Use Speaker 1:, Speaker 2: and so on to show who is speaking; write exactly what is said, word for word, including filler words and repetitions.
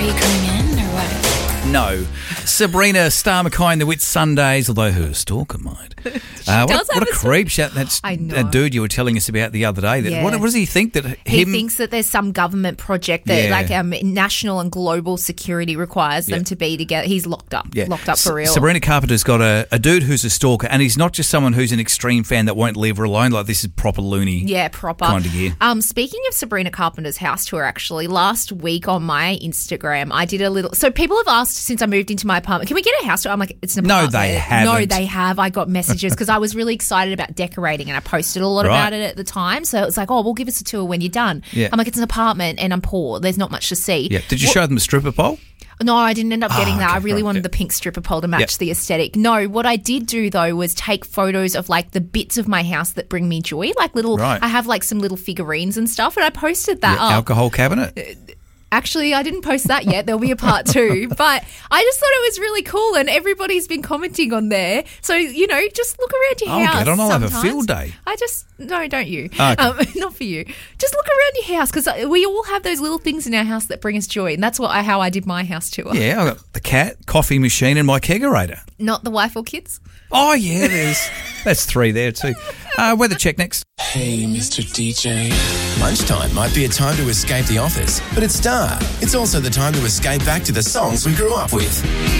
Speaker 1: Are you coming in or what?
Speaker 2: No. Sabrina Star Mackay in the Whit Sundays, although her stalker might. Uh, what, what a creep shot. That's
Speaker 3: I know.
Speaker 2: that dude you were telling us about the other day. That,
Speaker 3: Yeah.
Speaker 2: what, what does he think that
Speaker 3: He
Speaker 2: him...
Speaker 3: thinks that there's some government project that
Speaker 2: Yeah.
Speaker 3: like um, national and global security requires
Speaker 2: Yeah.
Speaker 3: them to be together. He's locked up.
Speaker 2: Yeah.
Speaker 3: Locked up for real.
Speaker 2: S- Sabrina Carpenter's got a, a dude who's a stalker, and he's not just someone who's an extreme fan that won't leave her alone. Like, this is proper loony
Speaker 3: Yeah, proper.
Speaker 2: kind of gear.
Speaker 3: Um, speaking of Sabrina Carpenter's house tour, actually, last week on my Instagram, I did a little... So people have asked since I moved into my apartment, can we get a house tour? I'm like, it's an
Speaker 2: No,
Speaker 3: apartment.
Speaker 2: they haven't.
Speaker 3: No, they have. I got messages because I was really excited about decorating and I posted a lot
Speaker 2: Right.
Speaker 3: about it at the time. So it was like, oh, we'll give us a tour when you're done.
Speaker 2: Yeah.
Speaker 3: I'm like, it's an apartment and I'm poor. There's not much to see.
Speaker 2: Yeah. Did you
Speaker 3: What-
Speaker 2: show them a stripper pole?
Speaker 3: No, I didn't end up getting
Speaker 2: Ah,
Speaker 3: that. I
Speaker 2: okay,
Speaker 3: really
Speaker 2: right,
Speaker 3: wanted
Speaker 2: yeah.
Speaker 3: the pink stripper pole to match
Speaker 2: Yep.
Speaker 3: the aesthetic. No, what I did do though was take photos of like the bits of my house that bring me joy, like little.
Speaker 2: Right.
Speaker 3: I have like some little figurines and stuff, and I posted that
Speaker 2: Your
Speaker 3: up.
Speaker 2: alcohol cabinet?
Speaker 3: Actually, I didn't post that yet. There'll be a part two. But I just thought it was really cool, and everybody's been commenting on there. So, you know, just look around your
Speaker 2: I'll
Speaker 3: house.
Speaker 2: get on. I'll have a
Speaker 3: sometimes.
Speaker 2: field day.
Speaker 3: I just, no, don't you.
Speaker 2: Okay.
Speaker 3: Um, not for you. Just look around your house because we all have those little things in our house that bring us joy. And that's what I, how I did my house tour.
Speaker 2: Yeah, I've got the cat, coffee machine, and my kegerator.
Speaker 3: Not the wife or kids.
Speaker 2: Oh, yeah, there's that's three there too. Uh, weather check next.
Speaker 4: Hey, Mister D J. Lunchtime might be a time to escape the office, but at Star, it's also the time to escape back to the songs we grew up with.